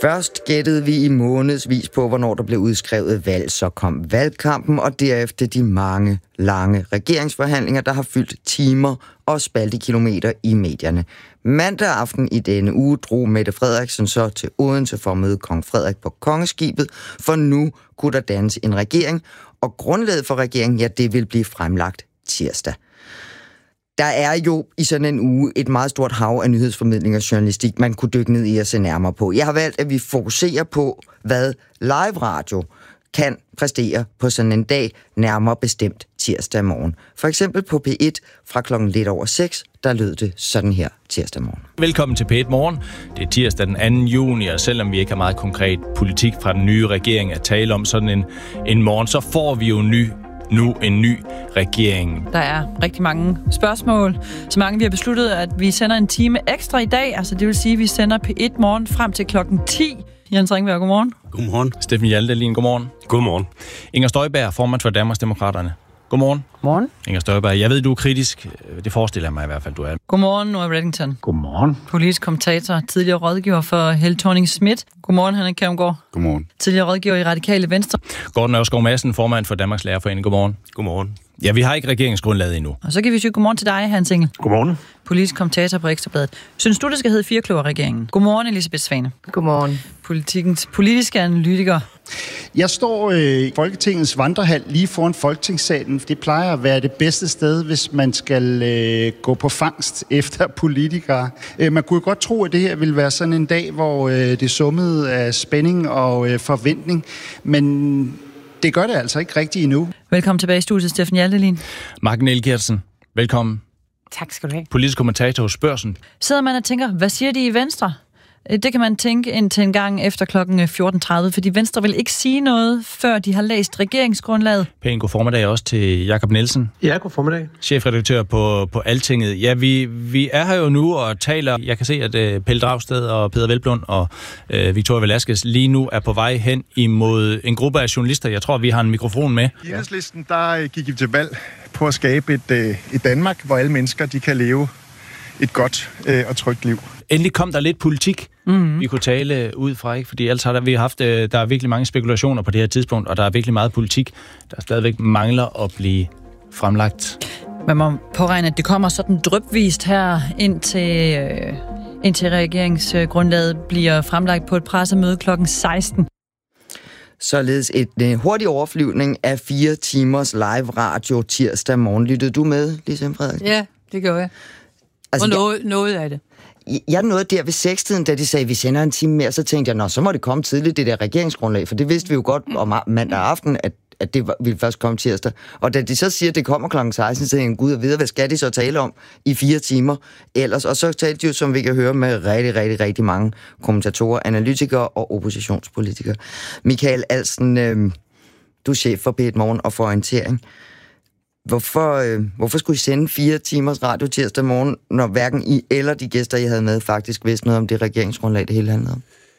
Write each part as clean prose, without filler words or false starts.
Først gættede vi i månedsvis på, hvornår der blev udskrevet valg. Så kom valgkampen, og derefter de mange lange regeringsforhandlinger, der har fyldt timer og spaltekilometer i medierne. Mandag aften i denne uge drog Mette Frederiksen så til Odense for at møde kong Frederik på kongeskibet, for nu kunne der dannes en regering, og grundlaget for regeringen, ja, det vil blive fremlagt tirsdag. Der er jo i sådan en uge et meget stort hav af nyhedsformidling og journalistik, man kunne dykke ned i og se nærmere på. Jeg har valgt, at vi fokuserer på, hvad live radio kan præstere på sådan en dag, nærmere bestemt tirsdag morgen. For eksempel på P1 fra 6:00, der lød det sådan her tirsdag morgen. Velkommen til P1 Morgen. Det er tirsdag den 2. juni, og selvom vi ikke har meget konkret politik fra den nye regering at tale om sådan en morgen, så får vi jo nu en ny regering. Der er rigtig mange spørgsmål. Så mange, vi har besluttet, at vi sender en time ekstra i dag. Altså det vil sige, at vi sender P1 Morgen frem til klokken 10. Jens Ringberg, godmorgen. Godmorgen. Steffen Hjaltelin, godmorgen. Godmorgen. Inger Støjberg, formand for Danmarksdemokraterne. Godmorgen. Godmorgen. Inger Støjberg, jeg ved, du er kritisk. Det forestiller jeg mig i hvert fald, du er. Godmorgen, Nora Reddington. Godmorgen. Politisk kommentator, tidligere rådgiver for Helle Thorning-Schmidt. Godmorgen, Henrik Kjærgaard. Godmorgen. Tidligere rådgiver i Radikale Venstre. Gordon Ørskov Madsen, formand for Danmarks Lærerforening. Godmorgen. Godmorgen. Ja, vi har ikke regeringsgrundlaget endnu. Og så kan vi sige godmorgen til dig, Hans Engel. Godmorgen. Politisk kommentator på Ekstra Bladet. Synes du, det skal hedde Firkløver-regeringen? Godmorgen, Elisabeth Svane. Godmorgen. Politikens politiske analytiker. Jeg står i Folketingets vandrehal lige foran Folketingssalen. Det plejer at være det bedste sted, hvis man skal gå på fangst efter politikere. Man kunne godt tro, at det her ville være sådan en dag, hvor det summede af spænding og forventning, men det gør det altså ikke rigtigt endnu. Velkommen tilbage i studiet, Steffen Hjaltelin. Marken Elgertsen, velkommen. Tak skal du have. Politisk kommentator hos Børsen. Sidder man og tænker, hvad siger de i Venstre? Det kan man tænke indtil en gang efter klokken 14.30, fordi Venstre vil ikke sige noget, før de har læst regeringsgrundlaget. Pæn god formiddag også til Jakob Nielsen. Ja, god formiddag. Chefredaktør på Altinget. Ja, vi er her jo nu og taler. Jeg kan se, at Pelle Dragsted og Peder Hvelplund og Victoria Velasquez lige nu er på vej hen imod en gruppe af journalister. Jeg tror, vi har en mikrofon med. I Enhedslisten, der gik vi til valg på at skabe et Danmark, hvor alle mennesker de kan leve et godt og trygt liv. Endelig kom der lidt politik, vi kunne tale ud fra, ikke? Fordi ellers har vi haft, der er virkelig mange spekulationer på det her tidspunkt, og der er virkelig meget politik, der stadigvæk mangler at blive fremlagt. Man må påregne, at det kommer sådan drypvist her, indtil regeringsgrundlaget bliver fremlagt på et pressemøde klokken 16. Således en hurtig overflyvning af 4 timers live radio tirsdag morgen. Lyttede du med, Lise Frederiksen? Ja, det gjorde jeg. Altså, Og noget af det. Jeg nåede der ved 6-tiden, da de sagde, at vi sender en time mere, så tænkte jeg, så må det komme tidligt, det der regeringsgrundlag, for det vidste vi jo godt om mandag aften, at det ville først komme tirsdag. Og da de så siger, at det kommer kl. 16, så tænkte jeg, gud og videre, hvad skal de så tale om i 4 timer ellers? Og så talte de jo, som vi kan høre, med rigtig mange kommentatorer, analytikere og oppositionspolitikere. Michael Alsen, du er chef for P1 Morgen og for orientering. Hvorfor skulle I sende 4 timers radio tirsdag morgen, når hverken I eller de gæster, I havde med, faktisk vidste noget om det regeringsgrundlag, det hele handlede om?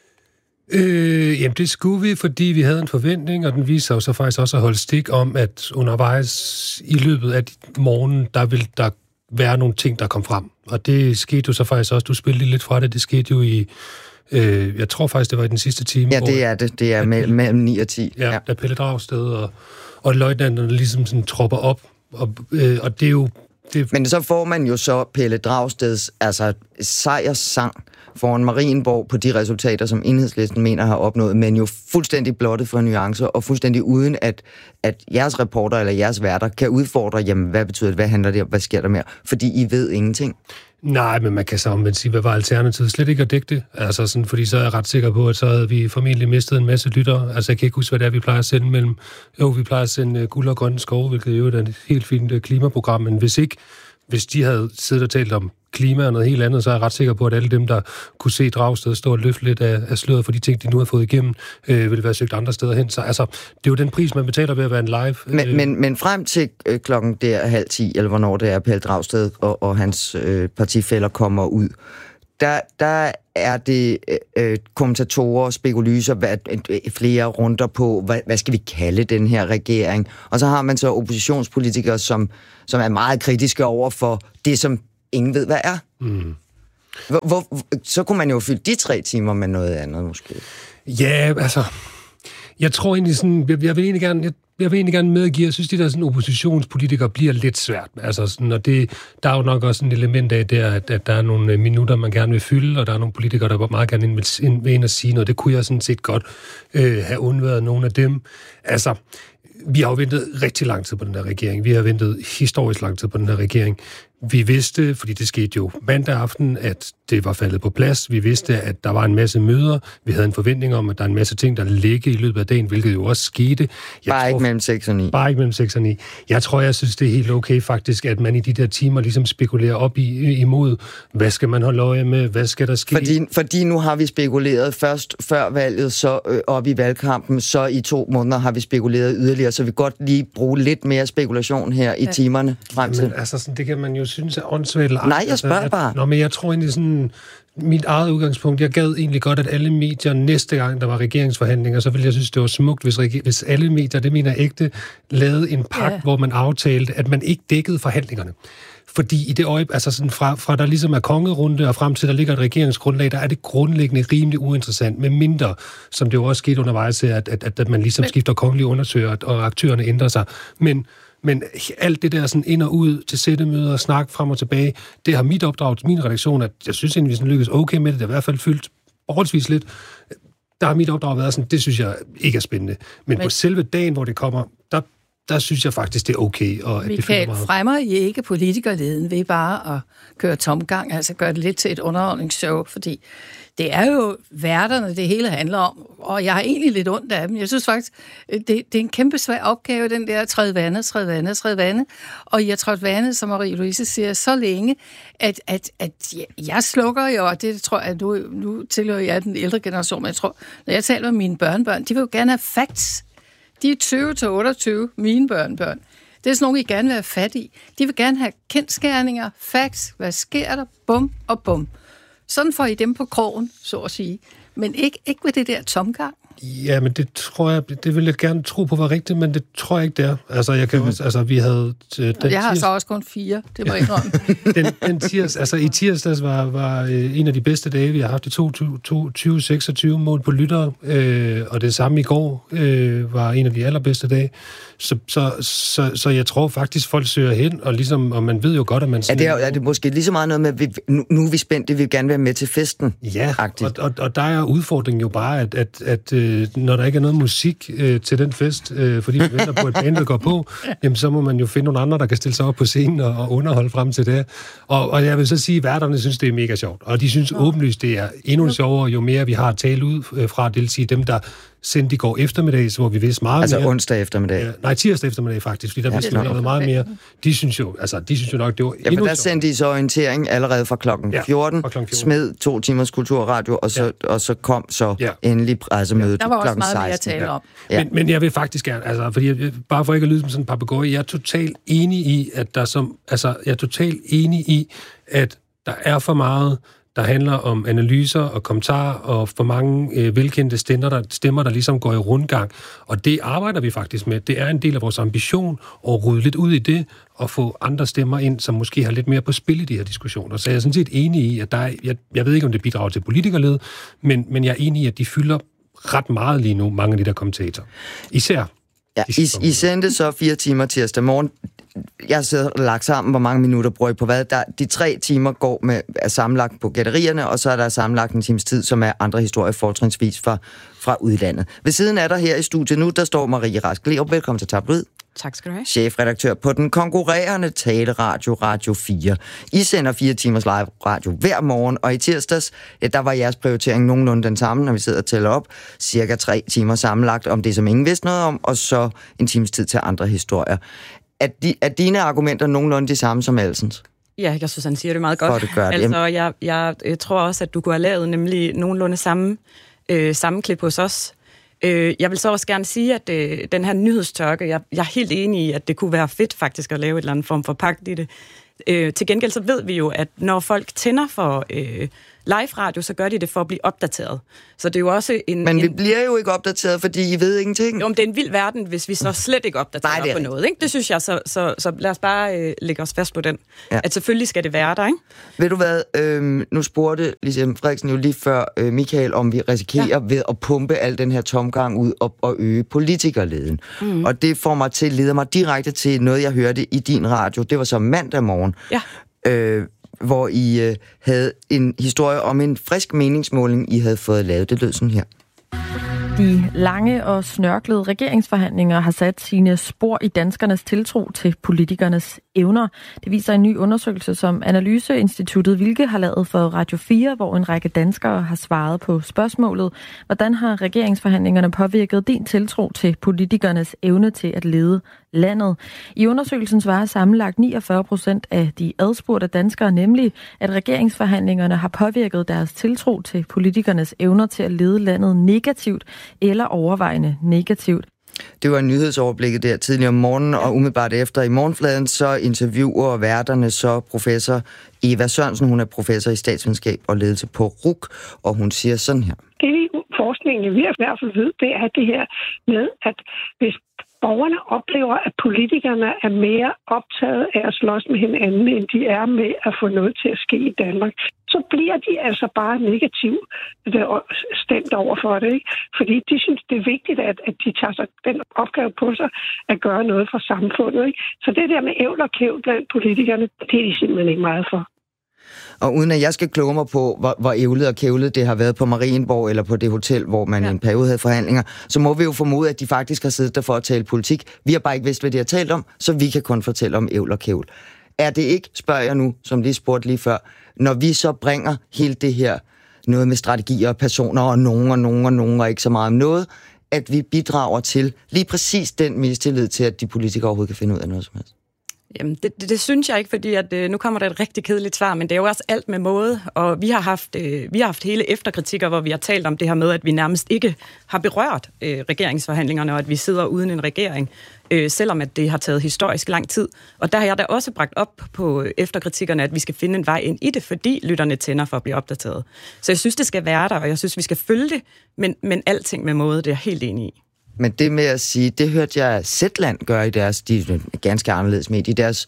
Jamen det skulle vi, fordi vi havde en forventning, og den viste sig jo så faktisk også at holde stik om, at undervejs i løbet af morgenen, der ville der være nogle ting, der kom frem. Og det skete jo så faktisk også, du spillede lidt fra det skete jo i, jeg tror faktisk, det var i den sidste time. Ja, det er det. Det er mellem 9 og 10. Ja, da Pelle Dragsted og løjtnanterne ligesom sådan tropper op, og det er jo... Men så får man jo så Pelle Dragsteds sejrssang foran Marienborg på de resultater, som Enhedslisten mener har opnået, men jo fuldstændig blottet for nuancer, og fuldstændig uden, at jeres reporter eller jeres værter kan udfordre, jamen, hvad betyder det, hvad handler det om, hvad sker der mere? Fordi I ved ingenting. Nej, men man kan så omvendt sige, hvad var alternativet? Slet ikke at dække det. Altså sådan, fordi så er jeg ret sikker på, at så havde vi formentlig mistet en masse lyttere. Altså jeg kan ikke huske, hvad det er, vi plejer at sende mellem... Jo, vi plejer at sende Guld og Grønne Skove, hvilket jo er et helt fint klimaprogram, men hvis de havde siddet og talt om klima og noget helt andet, så er jeg ret sikker på, at alle dem, der kunne se Dragsted stå og løfte lidt af sløret for de ting, de nu har fået igennem, ville være søgt andre steder hen. Så altså, det er jo den pris, man betaler ved at være en live. Men frem til klokken der 9:30, eller hvornår det er, Pelle Dragsted og hans partifæller kommer ud, der er det kommentatorer, spekulyser, flere runder på, hvad skal vi kalde den her regering? Og så har man så oppositionspolitikere, som er meget kritiske over for det, som ingen ved, hvad er. Så kunne man jo fylde de 3 timer med noget andet, måske. Ja, altså... Jeg tror egentlig sådan... Jeg vil egentlig gerne medgive, jeg synes, de der sådan oppositionspolitikere bliver lidt svært. Altså sådan, og der er jo nok også en element af der, at der er nogle minutter, man gerne vil fylde, og der er nogle politikere, der meget gerne vil ind og sige noget. Det kunne jeg sådan set godt have undværet nogle af dem. Altså, vi har jo ventet rigtig lang tid på den her regering. Vi har ventet historisk lang tid på den her regering. Vi vidste, fordi det skete jo mandag aften, at det var faldet på plads. Vi vidste, at der var en masse møder. Vi havde en forventning om, at der er en masse ting, der ligger i løbet af dagen, hvilket jo også skete. Ikke mellem 6 og 9. Bare ikke mellem 6 og 9. Jeg synes, det er helt okay faktisk, at man i de der timer ligesom spekulerer op imod, hvad skal man holde øje med, hvad skal der ske? Fordi nu har vi spekuleret først før valget, så op i valgkampen, så i 2 måneder har vi spekuleret yderligere, så vi godt lige bruge lidt mere spekulation her i timerne frem til. Jamen, altså, sådan, det kan man jo synes er åndssvagt. Nej, jeg spørger bare. Men jeg tror egentlig sådan, mit eget udgangspunkt, jeg gad egentlig godt, at alle medier næste gang, der var regeringsforhandlinger, så ville jeg synes, det var smukt, hvis alle medier, det mener ægte, lavede en pagt, hvor man aftalte, at man ikke dækkede forhandlingerne. Fordi i det øjeblik, altså sådan fra der ligesom er kongerunde og frem til, der ligger et regeringsgrundlag, der er det grundlæggende rimelig uinteressant, med mindre, som det jo også skete undervejs, at man ligesom skifter kongelige undersøger, og aktørerne ændrer sig. Men alt det der sådan ind og ud til sættemøder og snak frem og tilbage, det har mit opdrag til min redaktion, at jeg synes egentlig, vi sådan lykkes okay med det. Det er i hvert fald fyldt overholdsvis lidt. Der har mit opdrag været sådan, det synes jeg ikke er spændende. Men på selve dagen, hvor det kommer, der synes jeg faktisk, det er okay. Og Michael, fremmer I ikke politikerleden ved bare at køre tomgang, altså gøre det lidt til et underholdningsshow, fordi det er jo værterne, det hele handler om, og jeg har egentlig lidt ondt af dem. Jeg synes faktisk, det er en kæmpe svær opgave, den der træde vande. Og jeg trådte vande, som Marie-Louise siger, så længe, at jeg slukker jo, og det tror jeg, nu tilhører jeg den ældre generation, men jeg tror, når jeg taler med mine børnebørn, de vil jo gerne have facts. De er 20-28, mine børnebørn. Det er sådan nogle, I gerne vil have fat i. De vil gerne have kendsgerninger, facts, hvad sker der, bum og bum. Sådan får I dem på krogen, så at sige. Men ikke ved det der tomgang. Ja, men det tror jeg, det vil jeg gerne tro på var rigtigt, men det tror jeg ikke, det er. Altså, vi havde... Jeg har så også kun 4, det må jeg indrømme. I tirsdags var en af de bedste dage, vi har haft i 2026 mål på lyttere, og det samme i går var en af de allerbedste dage. Så jeg tror faktisk, folk søger hen, og man ved jo godt, at man... Er det måske lige så meget noget med, nu er vi spændt, det vil gerne være med til festen? Ja, og der er udfordringen jo bare, at når der ikke er noget musik til den fest, fordi vi venter på, at bandet går på, jamen, så må man jo finde nogle andre, der kan stille sig op på scenen og underholde frem til det. Og jeg vil så sige, at værterne synes, det er mega sjovt. Og de synes åbenlyst, det er endnu sjovere, jo mere vi har talt ud fra, det vil sige dem, der sendte i går eftermiddags, hvor vi vidste meget mere. Altså onsdag eftermiddag? Tirsdag eftermiddag faktisk, fordi der vidste vi noget meget mere. De synes jo nok, det var endnu men der sendte de så orientering allerede fra klokken 14, smed 2 timers kulturradio, og så kom endelig pressemødet klokken 16. Der var også meget mere at tale om. Ja. Men jeg vil faktisk gerne, fordi bare for ikke at lyde som sådan en papegøje, jeg er totalt enig i, at der er for meget, der handler om analyser og kommentarer og for mange velkendte stemmer, der ligesom går i rundgang. Og det arbejder vi faktisk med. Det er en del af vores ambition at rydde lidt ud i det og få andre stemmer ind, som måske har lidt mere på spil i de her diskussioner. Så jeg er sådan set enig i, at jeg ved ikke, om det bidrager til politikerled, men jeg er enig i, at de fylder ret meget lige nu, mange af de der kommentatorer. Især. Ja, I sendte så 4 timer tirsdag morgen. Jeg har siddet og lagt sammen, hvor mange minutter bruger I på hvad. De 3 timer er sammenlagt på gætterierne, og så er der sammenlagt en times tid, som er andre historier, fortrinsvis fra udlandet. Ved siden af der her i studiet nu, der står Marie Rask Lerup. Velkommen til Tabloid. Tak skal du have. Chefredaktør på den konkurrerende taleradio Radio 4. I sender 4 timers live radio hver morgen, og i tirsdags, der var jeres prioritering nogenlunde den samme, når vi sidder og tæller op. Cirka 3 timer sammenlagt om det, som ingen vidste noget om, og så en times tid til andre historier. Er dine argumenter nogenlunde de samme som Elsens? Ja, jeg synes, han siger det meget godt. Altså, jeg tror også, at du kunne have lavet nemlig nogenlunde samme klip hos os. Jeg vil så også gerne sige, at den her nyhedstørke, jeg er helt enig i, at det kunne være fedt faktisk at lave et eller andet form for pagt i det. Til gengæld så ved vi jo, at når folk tænder for live-radio, så gør de det for at blive opdateret. Så det er jo også Men vi bliver jo ikke opdateret, fordi I ved ingenting. Jo, men det er en vild verden, hvis vi så slet ikke opdaterer på noget. Ikke? Det synes jeg, så lad os bare lægge os fast på den. Ja. At selvfølgelig skal det være der, ikke? Ved du hvad, nu spurgte Lise Frederiksen jo lige før Michael, om vi risikerer ved at pumpe al den her tomgang ud og øge politikerleden. Og det får mig til, leder mig direkte til noget, jeg hørte i din radio. Det var så mandag morgen, hvor I havde en historie om en frisk meningsmåling, I havde fået lavet. Det lød sådan her. De lange og snørklede regeringsforhandlinger har sat sine spor i danskernes tiltro til politikernes evner. Det viser en ny undersøgelse, som Analyseinstituttet Vilke har lavet for Radio 4, hvor en række danskere har svaret på spørgsmålet: hvordan har regeringsforhandlingerne påvirket din tiltro til politikernes evne til at lede landet? I undersøgelsen svarer sammenlagt 49% af de adspurgte danskere nemlig, at regeringsforhandlingerne har påvirket deres tiltro til politikernes evner til at lede landet negativt eller overvejende negativt. Det var nyhedsoverblikket der tidligere om morgenen, og umiddelbart efter i morgenfladen, så interviewer værterne så professor Eva Sørensen. Hun er professor i statsvidenskab og ledelse på RUC, og hun siger sådan her. Det forskningen vi i hvert fald ved, det er det her med, at hvis borgerne oplever, at politikerne er mere optaget af at slås med hinanden, end de er med at få noget til at ske i Danmark, så bliver de altså bare negativt stemt over for det, ikke? Fordi de synes, det er vigtigt, at de tager sig den opgave på sig at gøre noget for samfundet, ikke? Så det der med ævl og kævl blandt politikerne, det er de simpelthen ikke meget for. Og uden at jeg skal kloge mig på, hvor ævlet og kævlet det har været på Marienborg eller på det hotel, hvor man i en periode havde forhandlinger, så må vi jo formode, at de faktisk har siddet der for at tale politik. Vi har bare ikke vidst, hvad de har talt om, så vi kan kun fortælle om ævl og kævl. Er det ikke, spørger jeg nu, som lige spurgte lige før, når vi så bringer hele det her, noget med strategier og personer og nogen og ikke så meget om noget, at vi bidrager til lige præcis den mistillid til, at de politikere overhovedet kan finde ud af noget som helst? Jamen, det synes jeg ikke, fordi at, nu kommer der et rigtig kedeligt svar, men det er jo også alt med måde, og vi har haft hele efterkritikker, hvor vi har talt om det her med, at vi nærmest ikke har berørt regeringsforhandlingerne, og at vi sidder uden en regering, selvom at det har taget historisk lang tid. Og der har jeg da også bragt op på efterkritikkerne, at vi skal finde en vej ind i det, fordi lytterne tænder for at blive opdateret. Så jeg synes, det skal være der, og jeg synes, vi skal følge det, men alting med måde, det er jeg helt enig i. Men det med at sige, det hørte jeg Zetland gøre i deres, de ganske anderledes medie, i deres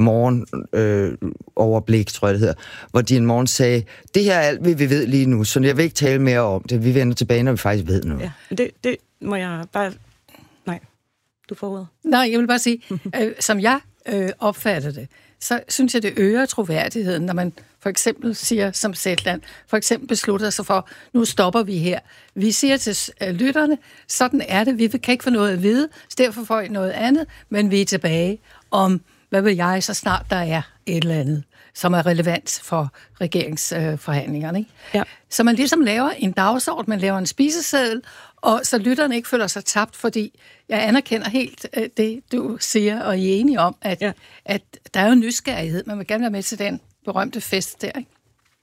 morgenoverblik, tror jeg det hedder, hvor de en morgen sagde, det her er alt, vi ved lige nu, så jeg vil ikke tale mere om det. Vi vender tilbage, når vi faktisk ved noget. Ja, det må jeg bare... Nej, du får ordet. Nej, jeg vil bare sige, som jeg opfatter det, så synes jeg, det øger troværdigheden, når man for eksempel siger som Zetland, for eksempel beslutter sig for, nu stopper vi her. Vi siger til lytterne, sådan er det, vi kan ikke få noget at vide, så derfor får I noget andet, men vi er tilbage om, hvad vil jeg, så snart der er et eller andet, som er relevant for regeringsforhandlingerne. Ikke? Ja. Så man ligesom laver en dagsorden, man laver en spiseseddel, og så lytterne ikke føler sig tabt, fordi jeg anerkender helt det, du siger, og I er enige om, at der er jo nysgerrighed. Man vil gerne være med til den berømte fest der, ikke?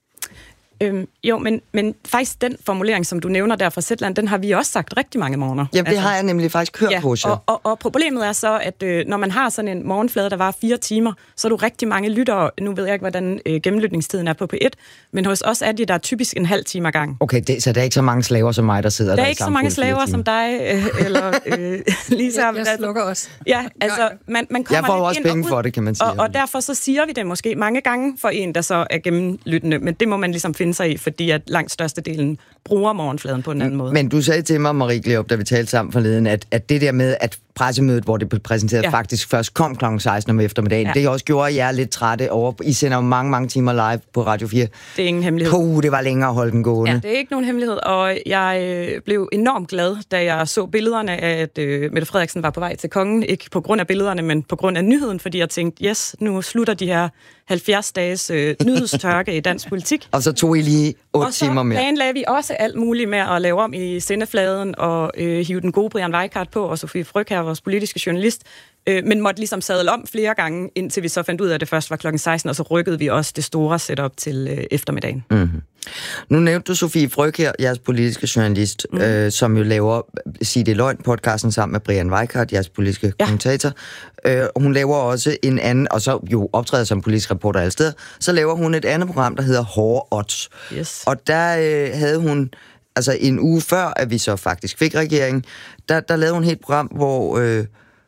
Jo, men faktisk den formulering, som du nævner der fra Zetland, den har vi også sagt rigtig mange morgener. Ja, det har jeg nemlig faktisk hørt på så. Og problemet er så, at når man har sådan en morgenflade, der var 4 timer, så er du rigtig mange lyttere. Nu ved jeg ikke, hvordan gennemlytningstiden er på P1, men hos os er der typisk en halv time ad gang. Okay, så der er ikke så mange slaver som mig, der sidder der. Der er ikke så mange slaver som dig, eller Lisa. Jeg slukker også. Ja, altså, man kommer jeg får også penge for det, kan man sige. Og derfor så siger vi det måske mange gange for en, der så er gennemlyttende, men det må man ligesom finde sig i, fordi at langt størstedelen bruger morgenfladen på en anden måde. Men du sagde til mig, Marie Gleop, da vi talte sammen forleden, at det der med, at pressemødet, hvor det blev præsenteret, faktisk først kom kl. 16 om eftermiddagen, det også gjorde jer lidt trætte over. I sender jo mange timer live på Radio 4. Det er ingen hemmelighed. Det var længere at holde den gående. Ja, det er ikke nogen hemmelighed, og jeg blev enormt glad, da jeg så billederne af, at Mette Frederiksen var på vej til kongen. Ikke på grund af billederne, men på grund af nyheden, fordi jeg tænkte, yes, nu slutter de her 70 dages nyhedstørke i dansk politik. Og så tog I lige 8 timer mere. Og så planlagde vi også alt muligt med at lave om i sendefladen og hive den gode Brian Weikart på, og Sofie Frøkjær, vores politiske journalist, men måtte ligesom sadle om flere gange, indtil vi så fandt ud af, at det først var kl. 16, og så rykkede vi også det store setup til eftermiddagen. Mm-hmm. Nu nævnte du Sofie Frøk her, jeres politiske journalist, som jo laver Sig det løgn-podcasten sammen med Brian Weikart, jeres politiske kommentator. Hun laver også en anden, og så jo optræder som politisk reporter alle steder, så laver hun et andet program, der hedder Hårde Odds. Yes. Og der havde hun, altså en uge før, at vi så faktisk fik regeringen, der lavede hun et helt program, hvor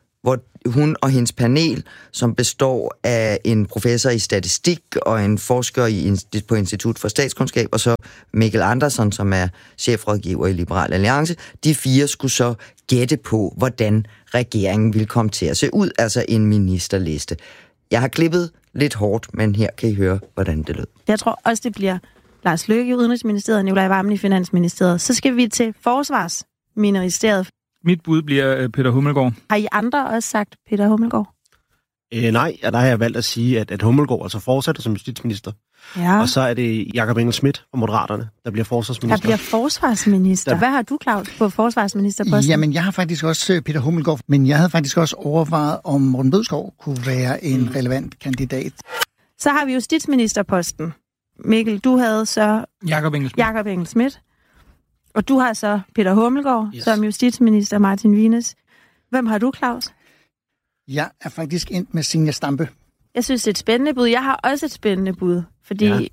hun og hendes panel, som består af en professor i statistik og en forsker på Institut for Statskundskab, og så Mikkel Andersen, som er chefrådgiver i Liberal Alliance, de 4 skulle så gætte på, hvordan regeringen ville komme til at se ud, altså en ministerliste. Jeg har klippet lidt hårdt, men her kan I høre, hvordan det lød. Jeg tror også, det bliver Lars Løkke i Udenrigsministeriet og Nicolai Wammen i Finansministeriet. Så skal vi til Forsvarsministeriet. Mit bud bliver Peter Hummelgaard. Har I andre også sagt Peter Hummelgaard? Nej, der har jeg valgt at sige, at Hummelgaard altså fortsætter som justitsminister. Ja. Og så er det Jakob Engel-Schmidt fra Moderaterne, der bliver forsvarsminister. Der bliver forsvarsminister. Hvad har du, Claus, på forsvarsministerposten? Jamen, jeg har faktisk også Peter Hummelgaard, men jeg havde faktisk også overvejet, om Morten Bødskov kunne være en relevant kandidat. Så har vi justitsministerposten. Mikkel, du havde så Jakob Engel-Schmidt. Og du har så Peter Hummelgaard som justitsminister, Martin Wienes. Hvem har du, Claus? Jeg er faktisk endt med Zenia Stampe. Jeg synes, det er et spændende bud. Jeg har også et spændende bud, fordi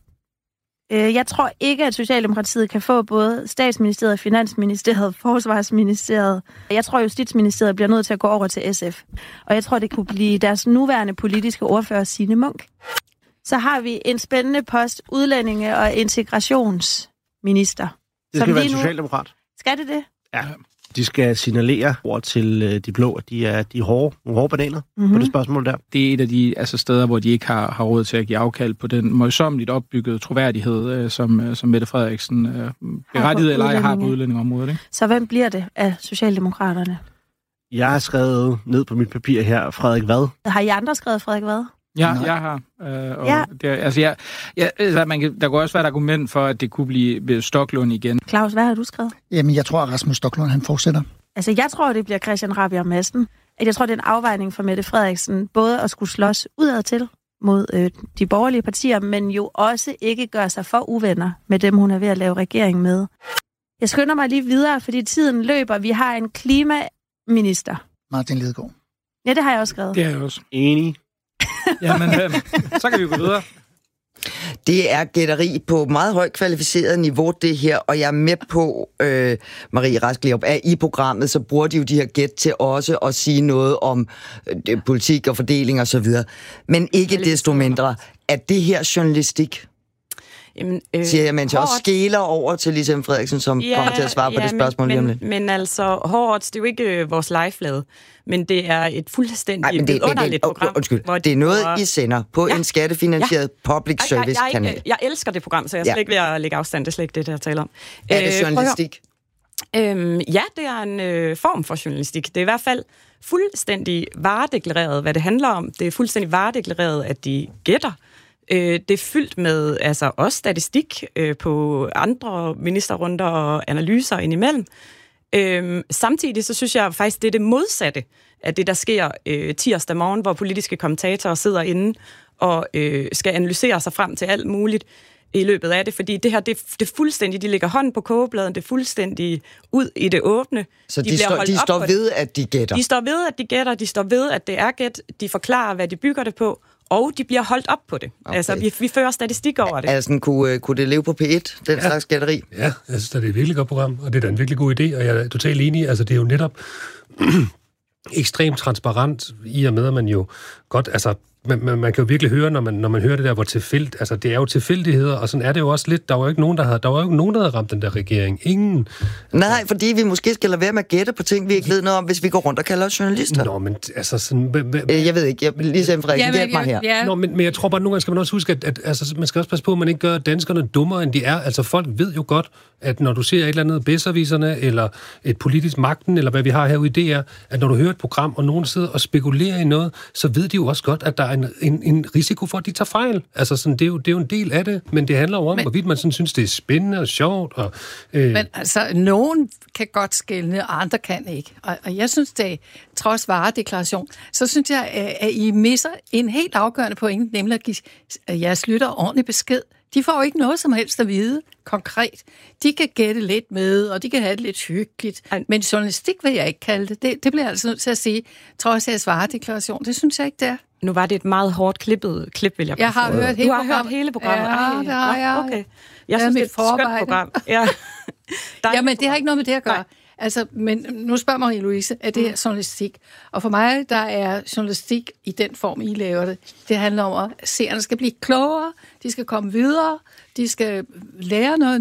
jeg tror ikke, at Socialdemokratiet kan få både Statsministeriet, Finansministeriet, Forsvarsministeriet. Jeg tror, Justitsministeriet bliver nødt til at gå over til SF. Og jeg tror, det kunne blive deres nuværende politiske ordfører, Signe Munk. Så har vi en spændende post, udlændinge- og integrationsminister. Det skal være en socialdemokrat. Skal det det? Ja. De skal signalere over til de blå, at de er hårde bananer på det spørgsmål der. Det er et af de steder, hvor de ikke har råd til at give afkald på den møjsommeligt opbyggede troværdighed, som Mette Frederiksen berettiget eller ej har på udlændingområdet. Ikke? Så hvem bliver det af Socialdemokraterne? Jeg har skrevet ned på mit papir her, Frederik Vad. Har I andre skrevet Frederik Vad? Ja, jeg har. Der kunne også være et argument for, at det kunne blive Stoklund igen. Claus, hvad har du skrevet? Jamen, jeg tror, at Rasmus Stoklund, han fortsætter. Altså, jeg tror, det bliver Christian Rabjerg Madsen. Jeg tror, det er en afvejning for Mette Frederiksen, både at skulle slås udad til mod de borgerlige partier, men jo også ikke gøre sig for uvenner med dem, hun er ved at lave regering med. Jeg skynder mig lige videre, fordi tiden løber. Vi har en klimaminister. Martin Lidegaard. Ja, det har jeg også skrevet. Det er jeg også. Enig. Jamen, så kan vi gå videre. Det er gætteri på meget højt kvalificeret niveau, det her, og jeg er med på, Marie Rask-Lerup, at i programmet, så bruger de jo de her gæt til også at sige noget om politik og fordeling og så videre. Men ikke desto mindre, at det her journalistik, siger jeg, mens jeg også skæler over til Lise Frederiksen, som kommer til at svare på det spørgsmål lige om lidt. Men altså, Hårdt, det er jo ikke vores live-flade, men det er et fuldstændig vidunderligt program. Undskyld, det er noget, I sender på en skattefinansieret public service-kanal. Jeg elsker det program, så jeg er slet ikke ved at lægge afstand. Det er slet ikke det, der jeg taler om. Er det journalistik? Ja, det er en form for journalistik. Det er i hvert fald fuldstændig varedeklareret, hvad det handler om. Det er fuldstændig varedeklareret, at de gætter. Det er fyldt med også statistik på andre ministerrunder og analyser indimellem. Samtidig så synes jeg faktisk, det er det modsatte af det, der sker tirsdag morgen, hvor politiske kommentatorer sidder inde og skal analysere sig frem til alt muligt i løbet af det, fordi det her, det er fuldstændig, de lægger hånden på kogebladen, det er fuldstændig ud i det åbne. Så de står ved, at de gætter? De står ved, at de gætter, de står ved, at det er gæt, de forklarer, hvad de bygger det på, og de bliver holdt op på det. Okay. Altså, vi fører statistik over det. Altså, kunne det leve på P1, den slags gætteri? Ja, jeg synes, det er et virkelig godt program, og det er da en virkelig god idé, og jeg er totalt enig. Altså, det er jo netop ekstremt transparent, i og med, at man jo godt, altså, man kan jo virkelig høre, når man hører det der, hvor tilfældigt, altså det er jo tilfældigheder, og sådan er det jo også lidt. Der var jo ikke nogen, der havde ramt den der regering. Ingen. Nej, fordi vi måske skal lade være med at gætte på ting, vi ikke ved noget om, hvis vi går rundt og kalder os journalister. Nå, men altså sådan... Jeg ved ikke, Lise Frederiksen, hjælp mig her. Ja. Nå, men jeg tror bare, nogle gange skal man også huske, at altså, man skal også passe på, at man ikke gør danskerne dummere, end de er. Altså folk ved jo godt, at når du ser et eller andet bedserviserne, eller et politisk magten, eller hvad vi har herude i DR, at når du hører et program, og nogen sidder og spekulerer i noget, så ved de jo også godt, at der er en risiko for, at de tager fejl. Altså sådan, det er jo en del af det, men det handler jo om, hvorvidt man sådan synes, det er spændende og sjovt. Og, Men altså, nogen kan godt skelne, og andre kan ikke. Og jeg synes, det trods varedeklaration, så synes jeg, at I misser en helt afgørende pointe, nemlig at give jeres lytter ordentlig besked. De får jo ikke noget som helst at vide konkret. De kan gætte lidt med, og de kan have det lidt hyggeligt. Men journalistik vil jeg ikke kalde det. Det bliver jeg altså nødt til at sige, trods af svaredeklaration. Det synes jeg ikke, det er. Nu var det et meget hårdt klippet klip, vil jeg Jeg har hørt hele programmet. Du har hørt hele programmet? Ja, det har jeg. Okay. Jeg synes, det er et skønt program. Ja. Jamen, det har ikke noget med det at gøre. Nej. Altså, men nu spørger Marie-Louise, er det her journalistik? Og for mig, der er journalistik i den form, I laver det. Det handler om, at seerne skal blive klogere, de skal komme videre, de skal lære noget